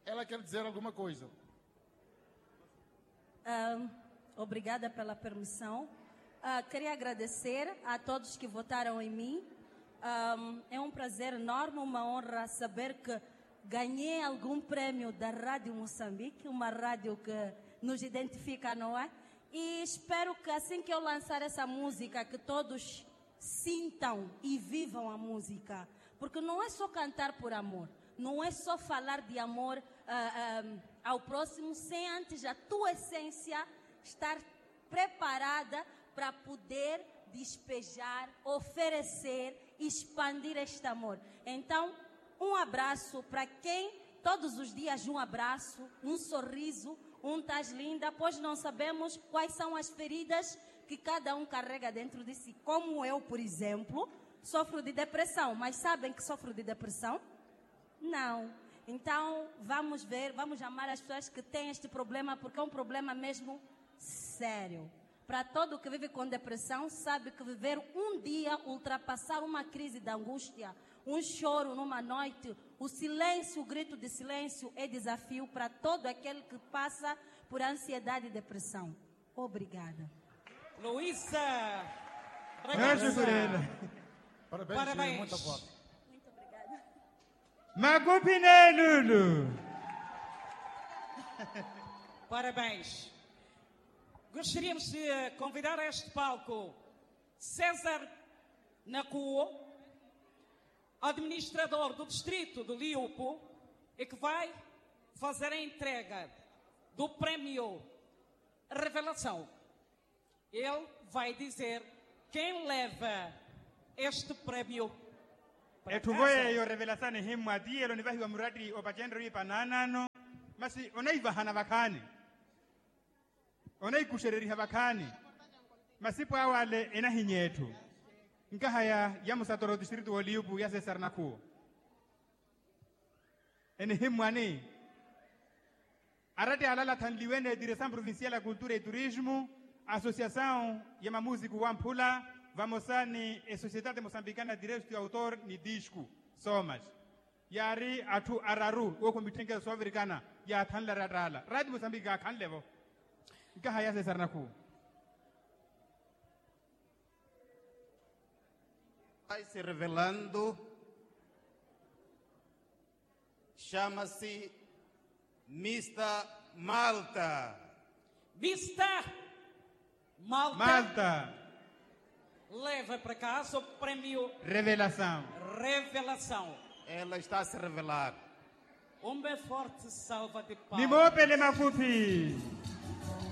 ela quer dizer alguma coisa. Obrigada pela permissão. Queria agradecer a todos que votaram em mim. É um prazer enorme, uma honra saber que ganhei algum prêmio da Rádio Moçambique, uma rádio que nos identifica, não é? E espero que assim que eu lançar essa música, que todos sintam e vivam a música. Porque não é só cantar por amor, não é só falar de amor ao próximo, sem antes a tua essência estar preparada para poder despejar, oferecer, expandir este amor. Então, um abraço para quem, todos os dias um abraço, um sorriso, um "tás linda", pois não sabemos quais são as feridas que cada um carrega dentro de si. Como eu, por exemplo, sofro de depressão, mas sabem que sofro de depressão? Não. Então, vamos ver, vamos amar as pessoas que têm este problema, porque é um problema mesmo sério. Para todo que vive com depressão, sabe que viver um dia, ultrapassar uma crise de angústia, um choro numa noite, o silêncio, o grito de silêncio é desafio para todo aquele que passa por ansiedade e depressão. Obrigada. Luísa! Parabéns. Muita voz. Muito obrigada. Magupine Lulu. Parabéns. Gostaríamos de convidar a este palco César Nacuo, administrador do distrito de Liupo, e que vai fazer a entrega do prémio Revelação. Ele vai dizer quem leva este prémio para Etuvoye yo revelação himwati elo nivahi wa muradi opachendro ipa nanano masi onaiva hana vakani onai kushereri havakani masipo awale enahinyetu nkahaya ya musatoro district woliupu ya Cesar Nakuo ene himwani arate alala tanliwene direção provincial da cultura e turismo, associação yama músico wampula vamosani e sociedade moçambicana de direitos de autor ni disco somas yari atu araru o komitenge sovirikana ya tanla radala radio Moçambique kan levo nkahaya Cesar Nakuo. Vai se revelando, chama-se Mr. Malta. Mr. Malta. Leva para casa o prémio Revelação. Ela está a se revelar. Uma forte salva de palmas. Nimopele mafupi.